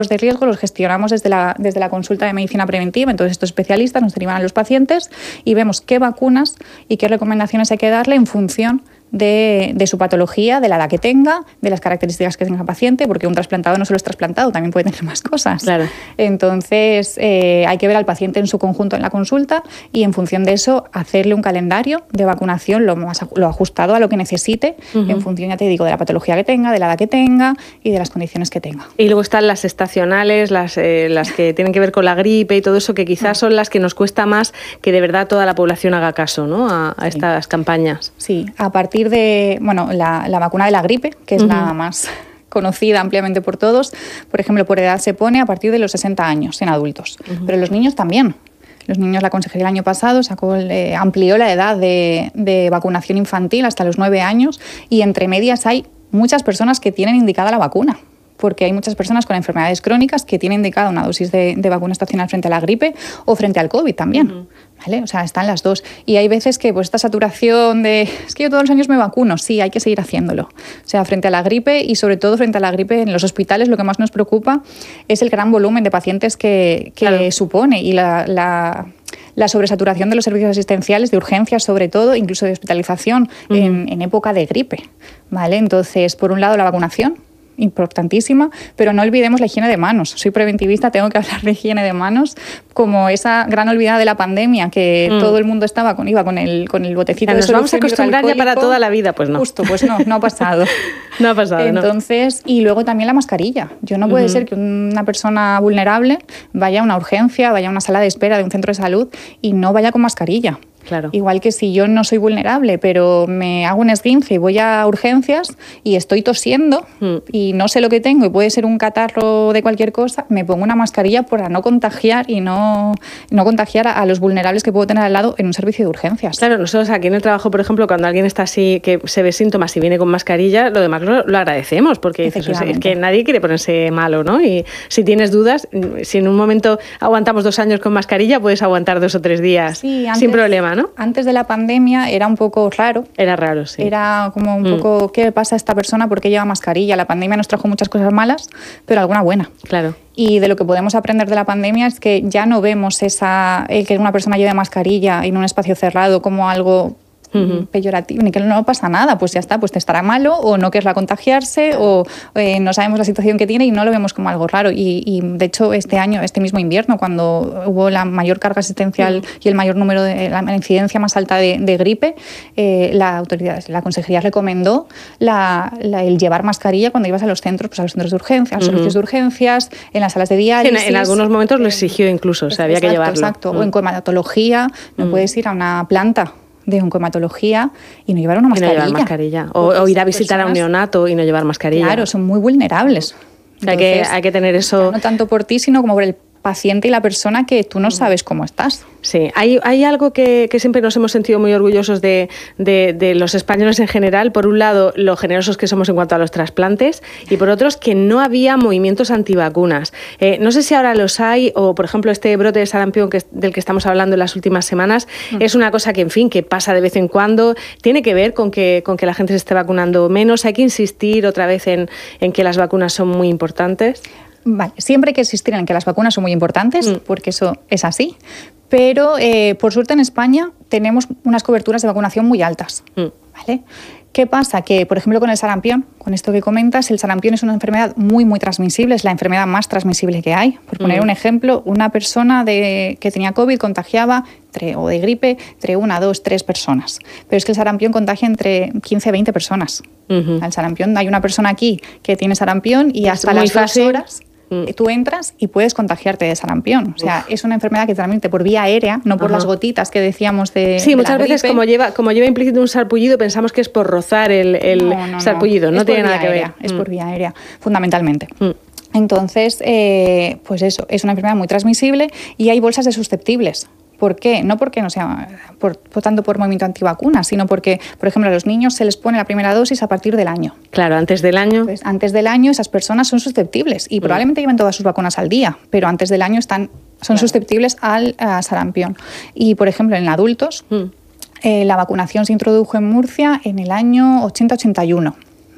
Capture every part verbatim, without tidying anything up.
de riesgo los gestionamos desde la, desde la consulta de medicina preventiva. Entonces estos especialistas nos derivan a los pacientes y vemos qué vacunas y qué recomendaciones hay que darle en función de, de su patología, de la edad que tenga, de las características que tenga el paciente, porque un trasplantado no solo es trasplantado, también puede tener más cosas. Claro. Entonces eh, hay que ver al paciente en su conjunto en la consulta y en función de eso hacerle un calendario de vacunación lo más lo ajustado a lo que necesite, uh-huh. en función, ya te digo, de la patología que tenga, de la edad que tenga y de las condiciones que tenga. Y luego están las estacionales, las, eh, las que tienen que ver con la gripe y todo eso, que quizás son las que nos cuesta más que de verdad toda la población haga caso, ¿no? a, a estas sí. campañas. Sí, a partir de, bueno, la, la vacuna de la gripe, que es uh-huh. la más conocida ampliamente por todos, por ejemplo, por edad se pone a partir de los sesenta años en adultos, uh-huh. pero los niños también. Los niños, la consejería el año pasado sacó, eh, amplió la edad de, de vacunación infantil hasta los nueve años y entre medias hay muchas personas que tienen indicada la vacuna, porque hay muchas personas con enfermedades crónicas que tienen indicada una dosis de, de vacuna estacional frente a la gripe o frente al COVID también. Uh-huh. ¿Vale? O sea, están las dos. Y hay veces que pues esta saturación de es que yo todos los años me vacuno, sí, hay que seguir haciéndolo. O sea, frente a la gripe y sobre todo frente a la gripe en los hospitales lo que más nos preocupa es el gran volumen de pacientes que, que claro. supone y la... la la sobresaturación de los servicios asistenciales, de urgencias sobre todo, incluso de hospitalización uh-huh. en, en época de gripe, ¿vale? Entonces, por un lado, la vacunación, importantísima, pero no olvidemos la higiene de manos. Soy preventivista, tengo que hablar de higiene de manos, como esa gran olvidada de la pandemia, que mm. todo el mundo estaba con, iba con el, con el botecito. Nos vamos a acostumbrar ya para toda la vida, pues no. Justo, pues no, no ha pasado. no ha pasado, Entonces, no. y luego también la mascarilla. Yo no puede uh-huh. ser que una persona vulnerable vaya a una urgencia, vaya a una sala de espera de un centro de salud y no vaya con mascarilla. Claro. Igual que si yo no soy vulnerable, pero me hago un esguince y voy a urgencias y estoy tosiendo mm. y no sé lo que tengo y puede ser un catarro de cualquier cosa, me pongo una mascarilla para no contagiar y no, no contagiar a, a los vulnerables que puedo tener al lado en un servicio de urgencias. Claro, nosotros aquí en el trabajo, por ejemplo, cuando alguien está así, que se ve síntomas y viene con mascarilla, lo demás lo, lo agradecemos, porque dices, es que nadie quiere ponerse malo, ¿no? Y si tienes dudas, si en un momento aguantamos dos años con mascarilla, puedes aguantar dos o tres días sí, antes, sin problema, ¿no? Antes de la pandemia era un poco raro. Era raro, sí. Era como un mm. poco, ¿qué pasa a esta persona? ¿Por qué lleva mascarilla? La pandemia nos trajo muchas cosas malas, pero alguna buena. Claro. Y de lo que podemos aprender de la pandemia es que ya no vemos esa, el que una persona lleve mascarilla en un espacio cerrado como algo Uh-huh. peyorativo, ni que no pasa nada, pues ya está, pues te estará malo o no querrá contagiarse o eh, no sabemos la situación que tiene y no lo vemos como algo raro. Y, y de hecho este año, este mismo invierno, cuando hubo la mayor carga asistencial uh-huh. y el mayor número de la incidencia más alta de, de gripe, eh, la autoridad, la consejería recomendó la, la, el llevar mascarilla cuando ibas a los centros, pues a los centros de urgencias, a los uh-huh. servicios de urgencias, en las salas de diálisis. En, en algunos momentos lo exigió incluso, o sea, había exacto, que llevarlo. Exacto, uh-huh. o en comatología, no uh-huh. puedes ir a una planta de oncohematología y no llevar una mascarilla. Y no llevar mascarilla. O, o ir a visitar personas, a un neonato y no llevar mascarilla. Claro, son muy vulnerables. Entonces, hay, que, hay que tener eso... No tanto por ti, sino como por el paciente y la persona que tú no sabes cómo estás. Sí, hay, hay algo que, que siempre nos hemos sentido muy orgullosos de, de, de los españoles en general. Por un lado, lo generosos que somos en cuanto a los trasplantes y por otros, que no había movimientos antivacunas. Eh, no sé si ahora los hay o, por ejemplo, este brote de sarampión que, del que estamos hablando en las últimas semanas mm. es una cosa que, en fin, que pasa de vez en cuando. Tiene que ver con que, con que la gente se esté vacunando menos. Hay que insistir otra vez en, en que las vacunas son muy importantes. Vale, siempre hay que insistir en que las vacunas son muy importantes, mm. porque eso es así, pero eh, por suerte en España tenemos unas coberturas de vacunación muy altas, mm. ¿vale? ¿Qué pasa? Que, por ejemplo, con el sarampión, con esto que comentas, el sarampión es una enfermedad muy, muy transmisible, es la enfermedad más transmisible que hay. Por poner mm. un ejemplo, una persona de, que tenía COVID contagiaba, entre, o de gripe, entre una, dos, tres personas. Pero es que el sarampión contagia entre quince, veinte personas. Uh-huh. Al sarampión, hay una persona aquí que tiene sarampión y es hasta las dos horas... tú entras y puedes contagiarte de sarampión. O sea, Uf. es una enfermedad que transmite por vía aérea, no por Ajá. las gotitas que decíamos de Sí, de muchas la veces gripe. como lleva como lleva implícito un sarpullido, pensamos que es por rozar el, el no, no, sarpullido. No, no tiene nada que aérea, ver. Es mm. por vía aérea, fundamentalmente. Mm. Entonces, eh, pues eso, es una enfermedad muy transmisible y hay bolsas de susceptibles. ¿Por qué? No porque no sea por, por tanto por movimiento antivacunas, sino porque, por ejemplo, a los niños se les pone la primera dosis a partir del año. Claro, antes del año. Pues antes del año esas personas son susceptibles y mm. probablemente lleven todas sus vacunas al día, pero antes del año están, son claro. susceptibles al a sarampión. Y, por ejemplo, en adultos, mm. eh, la vacunación se introdujo en Murcia en el año ochenta ochenta y uno.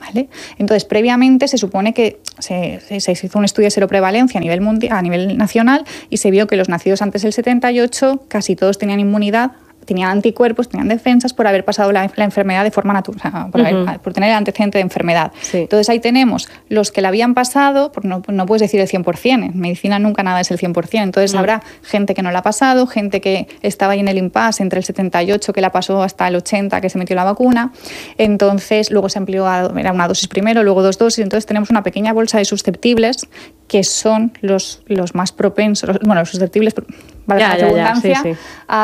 ¿Vale? Entonces, previamente se supone que se, se, se hizo un estudio de seroprevalencia a nivel, mundial, a nivel nacional y se vio que los nacidos antes del setenta y ocho casi todos tenían inmunidad, tenían anticuerpos, tenían defensas por haber pasado la, la enfermedad de forma natural, o sea, por, uh-huh. haber, por tener el antecedente de enfermedad. Sí. Entonces ahí tenemos los que la habían pasado, no, no puedes decir el cien por ciento, en medicina nunca nada es el cien por ciento, entonces uh-huh. habrá gente que no la ha pasado, gente que estaba ahí en el impasse entre el setenta y ocho que la pasó hasta el ochenta que se metió la vacuna, entonces luego se amplió a era una dosis primero, luego dos dosis, entonces tenemos una pequeña bolsa de susceptibles que son los, los más propensos, los, bueno, los susceptibles, vale, ya, la ya, redundancia, ya, sí, sí.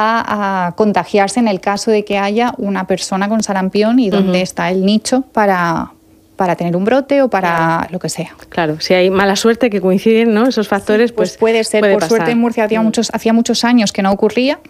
A, a contagiarse en el caso de que haya una persona con sarampión y donde uh-huh. está el nicho para, para tener un brote o para claro. lo que sea. Claro, si hay mala suerte que coinciden, ¿no? Esos factores, sí, pues, pues puede ser. Puede por pasar. Suerte en Murcia hacía, uh-huh. muchos, hacía muchos años que no ocurría.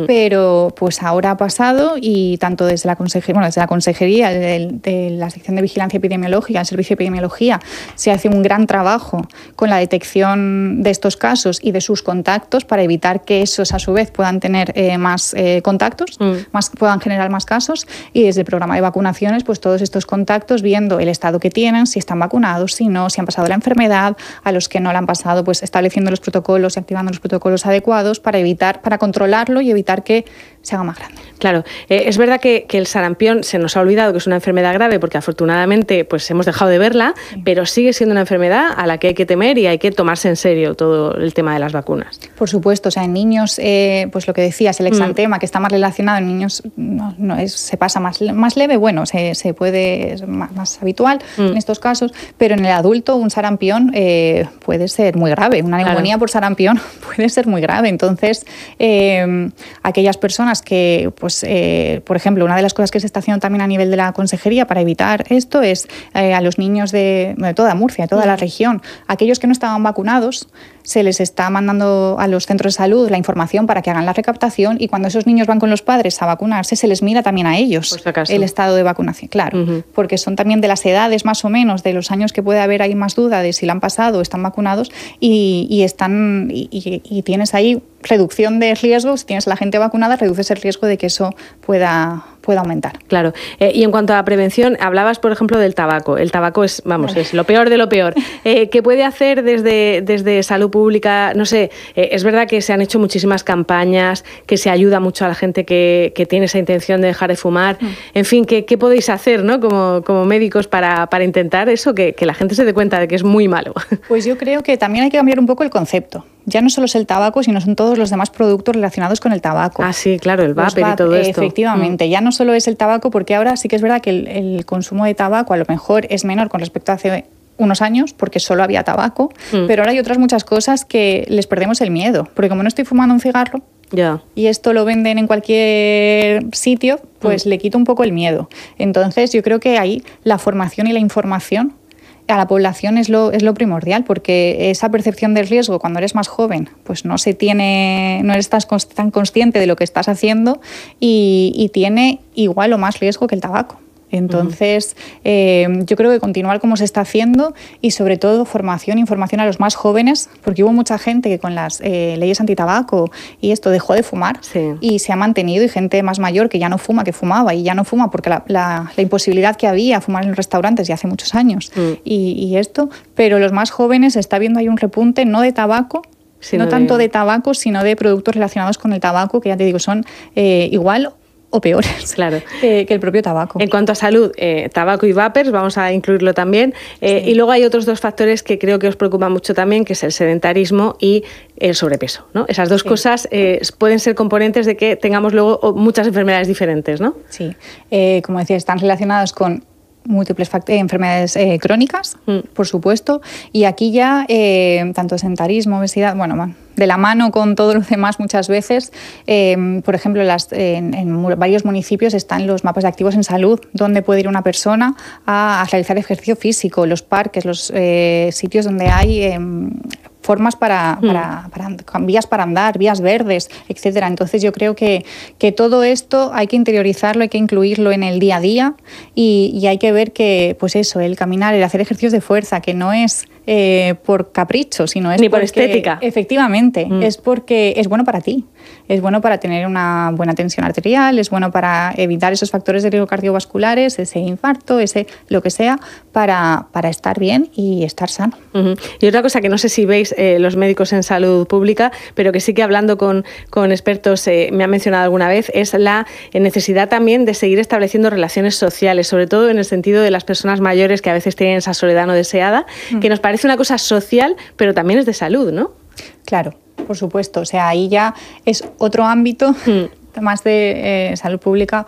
Pero pues ahora ha pasado y tanto desde la consejería, bueno, desde la consejería de, de la sección de vigilancia epidemiológica, el servicio de epidemiología, se hace un gran trabajo con la detección de estos casos y de sus contactos para evitar que esos a su vez puedan tener eh, más eh, contactos, mm. más, puedan generar más casos, y desde el programa de vacunaciones pues todos estos contactos viendo el estado que tienen, si están vacunados, si no, si han pasado la enfermedad, a los que no la han pasado pues estableciendo los protocolos y activando los protocolos adecuados para evitar, para controlarlo y evitar que se haga más grande. Claro, eh, es verdad que, que el sarampión se nos ha olvidado que es una enfermedad grave porque afortunadamente pues hemos dejado de verla, sí. pero sigue siendo una enfermedad a la que hay que temer y hay que tomarse en serio todo el tema de las vacunas. Por supuesto, o sea, en niños, eh, pues lo que decías, el exantema, mm. que está más relacionado en niños, no, no es, se pasa más, más leve, bueno, se, se puede, es más, más habitual mm. en estos casos, pero en el adulto un sarampión eh, puede ser muy grave, una neumonía claro. por sarampión puede ser muy grave, entonces eh, aquellas personas que, pues, eh, por ejemplo, una de las cosas que se está haciendo también a nivel de la consejería para evitar esto es eh, a los niños de, de toda Murcia, de toda la región, aquellos que no estaban vacunados, se les está mandando a los centros de salud la información para que hagan la recaptación y cuando esos niños van con los padres a vacunarse, se les mira también a ellos si el estado de vacunación, claro, uh-huh. porque son también de las edades más o menos, de los años que puede haber ahí más duda de si la han pasado o están vacunados y, y, están, y, y, y tienes ahí reducción de riesgo, si tienes a la gente vacunada, reduces el riesgo de que eso pueda, pueda aumentar. Claro. Eh, y en cuanto a la prevención, hablabas, por ejemplo, del tabaco. El tabaco es, vamos, vale. es lo peor de lo peor. Eh, ¿Qué puede hacer desde, desde salud pública? No sé, eh, es verdad que se han hecho muchísimas campañas, que se ayuda mucho a la gente que, que tiene esa intención de dejar de fumar. Mm. En fin, ¿qué, qué podéis hacer, ¿no? como, como médicos para, para intentar eso, que, que la gente se dé cuenta de que es muy malo? Pues yo creo que también hay que cambiar un poco el concepto. Ya no solo es el tabaco, sino son todos los demás productos relacionados con el tabaco. Ah, sí, claro, el vapor y todo esto. Efectivamente, mm. ya no solo es el tabaco, porque ahora sí que es verdad que el, el consumo de tabaco a lo mejor es menor con respecto a hace unos años, porque solo había tabaco, mm. pero ahora hay otras muchas cosas que les perdemos el miedo, porque como no estoy fumando un cigarro, yeah. y esto lo venden en cualquier sitio, pues mm. le quito un poco el miedo. Entonces yo creo que ahí la formación y la información a la población es lo, es lo primordial, porque esa percepción del riesgo cuando eres más joven, pues no se tiene, no eres tan, tan consciente de lo que estás haciendo y, y tiene igual o más riesgo que el tabaco. Entonces, eh, yo creo que continuar como se está haciendo y sobre todo formación, información a los más jóvenes, porque hubo mucha gente que con las eh, leyes antitabaco y esto dejó de fumar sí. y se ha mantenido, y gente más mayor que ya no fuma, que fumaba y ya no fuma porque la, la, la imposibilidad que había a fumar en los restaurantes ya hace muchos años mm. y, y esto, pero los más jóvenes está viendo ahí un repunte no de tabaco, sino no tanto de... de tabaco, sino de productos relacionados con el tabaco, que ya te digo, son eh, igual o peores claro. que, que el propio tabaco. En cuanto a salud, eh, tabaco y vapers, vamos a incluirlo también. Eh, sí. Y luego hay otros dos factores que creo que os preocupan mucho también, que es el sedentarismo y el sobrepeso, ¿no? Esas dos sí. cosas eh, pueden ser componentes de que tengamos luego muchas enfermedades diferentes, ¿no? Sí, eh, como decía, están relacionadas con múltiples eh, enfermedades eh, crónicas, mm. por supuesto, y aquí ya eh, tanto sedentarismo, obesidad, bueno, de la mano con todo lo demás muchas veces, eh, por ejemplo, las, en, en varios municipios están los mapas de activos en salud, donde puede ir una persona a, a realizar ejercicio físico, los parques, los eh, sitios donde hay eh, formas para, mm. para, para vías para andar, vías verdes, etcétera. Entonces yo creo que, que todo esto hay que interiorizarlo, hay que incluirlo en el día a día y, y hay que ver que, pues eso, el caminar, el hacer ejercicios de fuerza, que no es eh, por capricho, sino es Ni por porque, estética. Efectivamente, mm. es porque es bueno para ti. Es bueno para tener una buena tensión arterial, es bueno para evitar esos factores de riesgo cardiovasculares, ese infarto, ese lo que sea, para, para estar bien y estar sano. Uh-huh. Y otra cosa que no sé si veis eh, los médicos en salud pública, pero que sí que hablando con, con expertos eh, me han mencionado alguna vez, es la necesidad también de seguir estableciendo relaciones sociales, sobre todo en el sentido de las personas mayores que a veces tienen esa soledad no deseada, uh-huh. que nos parece una cosa social, pero también es de salud, ¿no? Claro, por supuesto. O sea, ahí ya es otro ámbito mm. más de eh, salud pública,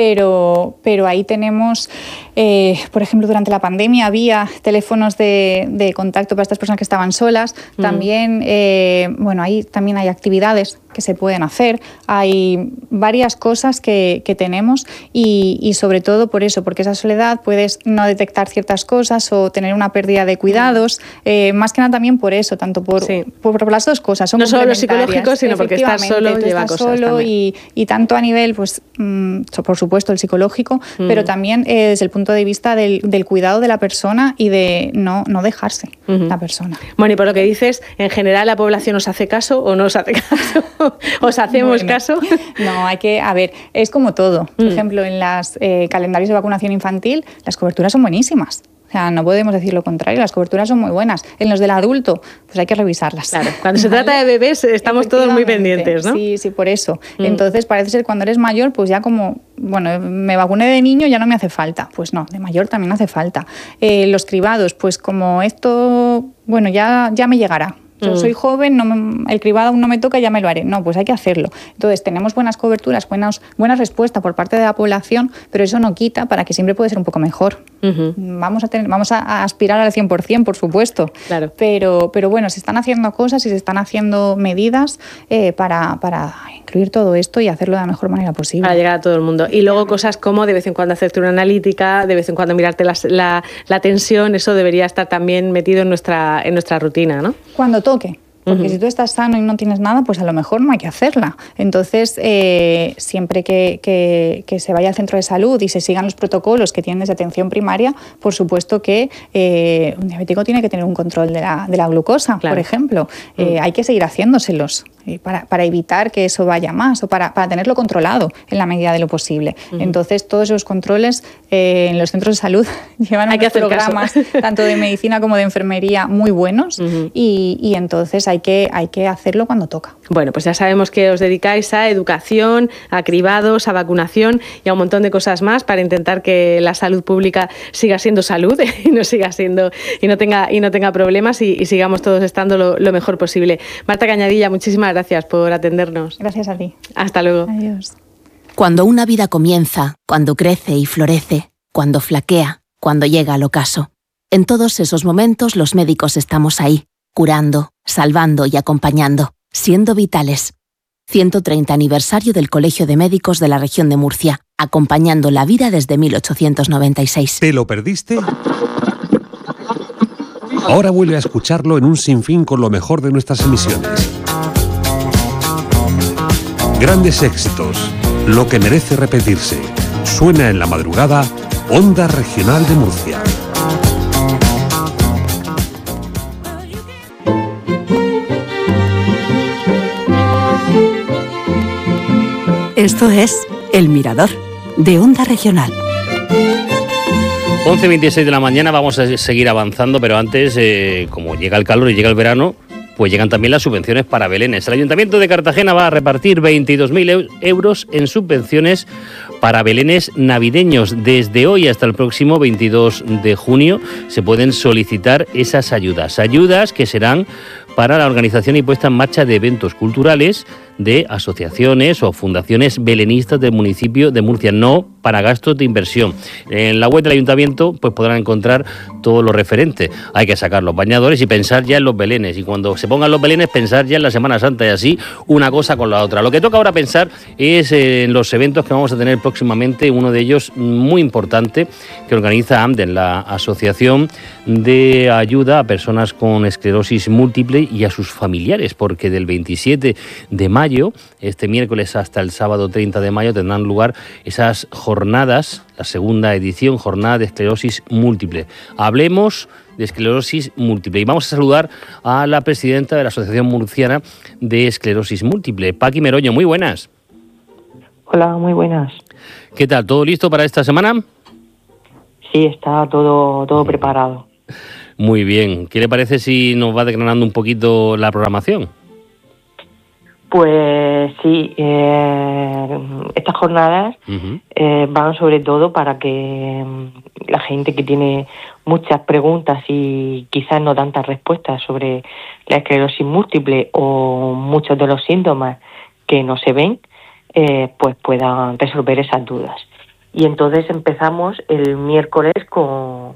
pero, pero ahí tenemos, eh, por ejemplo, durante la pandemia había teléfonos de, de contacto para estas personas que estaban solas. Mm. También, eh, bueno, ahí también hay actividades que se pueden hacer, hay varias cosas que, que tenemos y, y sobre todo por eso, porque esa soledad puedes no detectar ciertas cosas o tener una pérdida de cuidados, eh, más que nada también por eso, tanto por, sí. por, por las dos cosas. Son no solo lo psicológico, sino porque estar solo lleva estás cosas solo también. Y, y tanto a nivel, pues, mmm, por supuesto, el psicológico, mm. pero también eh, desde el punto de vista del, del cuidado de la persona y de no, no dejarse uh-huh. la persona. Bueno, y por lo que dices, en general la población os hace caso o no os hace caso. ¿Os hacemos bueno, caso? No, hay que, a ver, es como todo. Por mm. ejemplo, en los eh, calendarios de vacunación infantil, las coberturas son buenísimas. O sea, no podemos decir lo contrario, las coberturas son muy buenas. En los del adulto, pues hay que revisarlas. Claro, cuando se trata de bebés estamos todos muy pendientes, ¿no? Sí, sí, por eso. Mm. Entonces, parece ser cuando eres mayor, pues ya como, bueno, me vacuné de niño, ya no me hace falta. Pues no, de mayor también hace falta. Eh, los cribados, pues como esto, bueno, ya, ya me llegará. Yo soy joven, no me, el cribado aún no me toca, ya me lo haré. No, pues hay que hacerlo. Entonces, tenemos buenas coberturas, buenas, buena respuesta por parte de la población, pero eso no quita para que siempre puede ser un poco mejor. Uh-huh. Vamos a tener, vamos a aspirar al cien por ciento, por supuesto. Claro. Pero, pero bueno, se están haciendo cosas y se están haciendo medidas eh, para, para incluir todo esto y hacerlo de la mejor manera posible. Para llegar a todo el mundo. Y luego cosas como de vez en cuando hacerte una analítica, de vez en cuando mirarte la, la, la tensión, eso debería estar también metido en nuestra, en nuestra rutina, ¿no? Cuando toque. Porque uh-huh. si tú estás sano y no tienes nada, pues a lo mejor no hay que hacerla. Entonces, eh, siempre que, que, que se vaya al centro de salud y se sigan los protocolos que tienen desde atención primaria, por supuesto que eh, un diabético tiene que tener un control de la, de la glucosa, claro. por ejemplo. Uh-huh. Eh, hay que seguir haciéndoselos eh, para, para evitar que eso vaya más o para, para tenerlo controlado en la medida de lo posible. Uh-huh. Entonces, todos esos controles eh, en los centros de salud llevan hay unos que programas, tanto de medicina como de enfermería, muy buenos uh-huh. y, y entonces hay que, hay que hacerlo cuando toca. Bueno, pues ya sabemos que os dedicáis a educación, a cribados, a vacunación y a un montón de cosas más para intentar que la salud pública siga siendo salud y no siga siendo y no tenga y no tenga problemas y, y sigamos todos estando lo, lo mejor posible. Marta Cañadilla, muchísimas gracias por atendernos. Gracias a ti. Hasta luego. Adiós. Cuando una vida comienza, cuando crece y florece, cuando flaquea, cuando llega al ocaso. En todos esos momentos los médicos estamos ahí, curando, salvando y acompañando, siendo vitales. ciento treinta aniversario del Colegio de Médicos de la Región de Murcia, acompañando la vida desde mil ochocientos noventa y seis. ¿Te lo perdiste? Ahora vuelve a escucharlo en un sinfín con lo mejor de nuestras emisiones. Grandes éxitos, lo que merece repetirse. Suena en la madrugada, Onda Regional de Murcia. Esto es El Mirador, de Onda Regional. once veintiséis de la mañana, vamos a seguir avanzando, pero antes, eh, como llega el calor y llega el verano, pues llegan también las subvenciones para belenes. El Ayuntamiento de Cartagena va a repartir veintidós mil euros en subvenciones para belenes navideños. Desde hoy hasta el próximo veintidós de junio se pueden solicitar esas ayudas. Ayudas que serán para la organización y puesta en marcha de eventos culturales de asociaciones o fundaciones belenistas del municipio de Murcia, no para gastos de inversión. En la web del ayuntamiento pues podrán encontrar todo lo referente. Hay que sacar los bañadores y pensar ya en los belenes, y cuando se pongan los belenes pensar ya en la Semana Santa, y así una cosa con la otra. Lo que toca ahora pensar es en los eventos que vamos a tener próximamente, uno de ellos muy importante que organiza AMDEN, la Asociación de Ayuda a Personas con Esclerosis Múltiple y a sus familiares, porque del veintisiete de mayo, este miércoles hasta el sábado treinta de mayo, tendrán lugar esas jornadas, la segunda edición, jornada de esclerosis múltiple. Hablemos de esclerosis múltiple. Y vamos a saludar a la presidenta de la Asociación Murciana de Esclerosis Múltiple, Paqui Meroño. Muy buenas. Hola, muy buenas. ¿Qué tal? ¿Todo listo para esta semana? Sí, está todo, todo preparado. Muy bien. ¿Qué le parece si nos va desgranando un poquito la programación? Pues sí, eh, estas jornadas uh-huh. eh, van sobre todo para que la gente que tiene muchas preguntas y quizás no tantas respuestas sobre la esclerosis múltiple o muchos de los síntomas que no se ven, eh, pues puedan resolver esas dudas. Y entonces empezamos el miércoles con,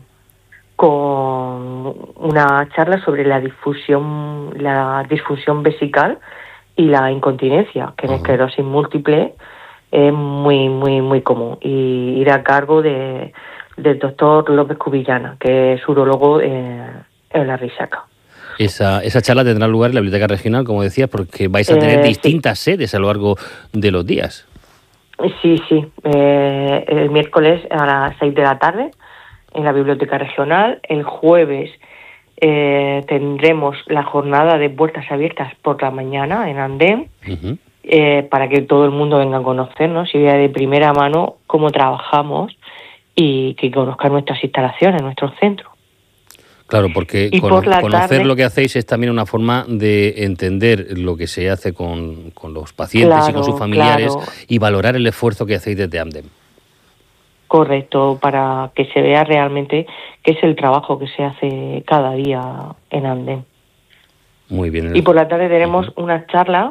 con una charla sobre la difusión, la disfunción vesical y la incontinencia, que en uh-huh. esclerosis múltiple es muy, muy, muy común. Y irá a cargo de, del doctor López Cubillana, que es urólogo en, en la Risaca. Esa, esa charla tendrá lugar en la Biblioteca Regional, como decías, porque vais a tener eh, distintas sí. sedes a lo largo de los días. Sí, sí. Eh, el miércoles a las seis de la tarde en la Biblioteca Regional. El jueves Eh, tendremos la jornada de puertas abiertas por la mañana en Andén, uh-huh. eh, para que todo el mundo venga a conocernos y vea de primera mano cómo trabajamos y que conozcan nuestras instalaciones, nuestros centros. Claro, porque con, por conocer tarde, lo que hacéis es también una forma de entender lo que se hace con, con los pacientes claro, y con sus familiares claro. y valorar el esfuerzo que hacéis desde Andén. Correcto, para que se vea realmente qué es el trabajo que se hace cada día en Andén. Muy bien. Y por la tarde tenemos uh-huh. una charla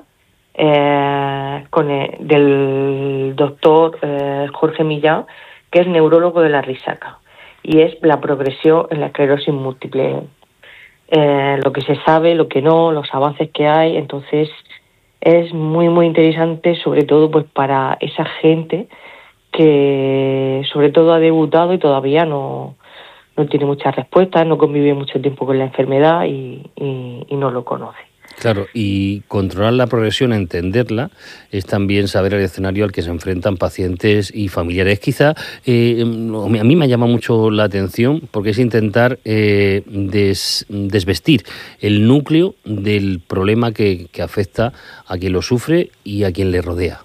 eh, con el, del doctor eh, Jorge Millán, que es neurólogo de la Risaca, y es la progresión en la esclerosis múltiple. Eh, lo que se sabe, lo que no, los avances que hay, entonces es muy, muy interesante, sobre todo pues para esa gente que sobre todo ha debutado y todavía no, no tiene muchas respuestas, no convive mucho tiempo con la enfermedad y, y, y no lo conoce. Claro, y controlar la progresión, entenderla, es también saber el escenario al que se enfrentan pacientes y familiares. Quizá eh, a mí me llama mucho la atención porque es intentar eh, des, desvestir el núcleo del problema que, que afecta a quien lo sufre y a quien le rodea.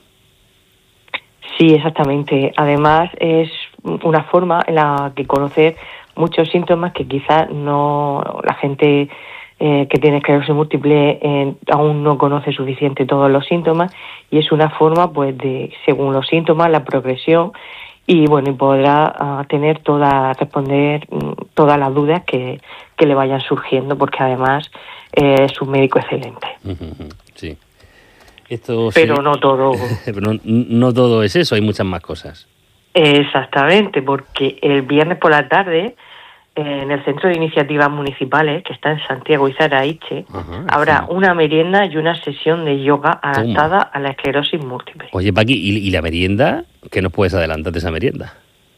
Sí, exactamente. Además, es una forma en la que conocer muchos síntomas que quizás no la gente eh, que tiene esclerosis múltiple eh, aún no conoce suficiente todos los síntomas, y es una forma, pues, de según los síntomas, la progresión, y bueno, y podrá uh, tener toda responder um, todas las dudas que, que le vayan surgiendo, porque además eh, es un médico excelente. Sí. Esto pero sí, no todo. Pero no, no todo es eso, hay muchas más cosas. Exactamente, porque el viernes por la tarde, eh, en el Centro de Iniciativas Municipales, que está en Santiago y Zaraiche, Ajá, habrá sí. una merienda y una sesión de yoga adaptada Toma. a la esclerosis múltiple. Oye, Paqui, ¿y, ¿y la merienda? ¿Qué nos puedes adelantar de esa merienda?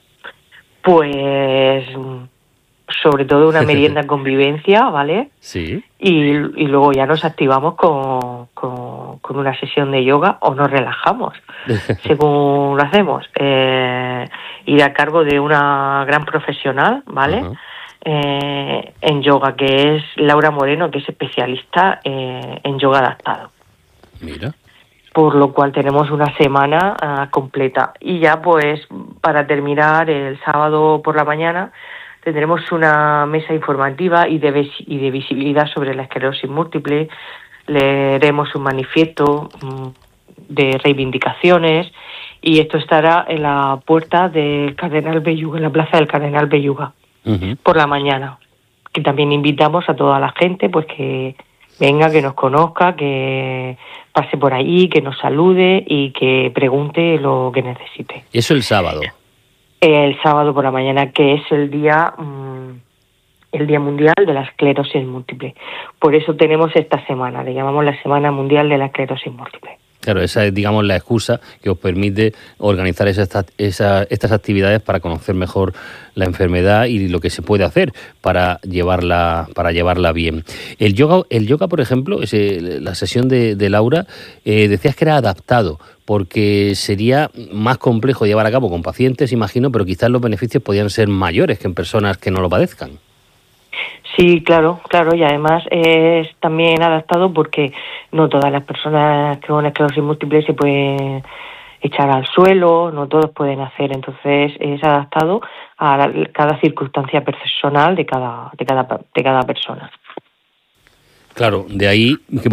Pues sobre todo una merienda con vivencia, ¿vale? Sí. Y, y luego ya nos activamos con, con, con una sesión de yoga o nos relajamos, según lo hacemos. Eh, ir a cargo de una gran profesional, ¿vale? Uh-huh. Eh, en yoga, que es Laura Moreno, que es especialista eh, en yoga adaptado. Mira. Por lo cual tenemos una semana uh, completa. Y ya pues para terminar, el sábado por la mañana tendremos una mesa informativa y de, vis- y de visibilidad sobre la esclerosis múltiple. Leeremos un manifiesto um, de reivindicaciones, y esto estará en la puerta del Cardenal Belluga, en la plaza del Cardenal Belluga, uh-huh. por la mañana. Que también invitamos a toda la gente pues que venga, que nos conozca, que pase por ahí, que nos salude y que pregunte lo que necesite. Eso el sábado. El sábado por la mañana, que es el día mmm, el Día Mundial de la Esclerosis Múltiple. Por eso tenemos esta semana, le llamamos la Semana Mundial de la Esclerosis Múltiple. Claro, esa es, digamos, la excusa que os permite organizar esas, esas, estas actividades para conocer mejor la enfermedad y lo que se puede hacer para llevarla para llevarla bien. El yoga, el yoga por ejemplo, ese, la sesión de, de Laura, eh, decías que era adaptado, porque sería más complejo llevar a cabo con pacientes, imagino, pero quizás los beneficios podían ser mayores que en personas que no lo padezcan. Sí, claro, claro, y además es también adaptado porque no todas las personas con esclerosis múltiple se pueden echar al suelo, no todos pueden hacer, entonces es adaptado a la, cada circunstancia personal de cada, de cada, de cada persona. Claro, de ahí que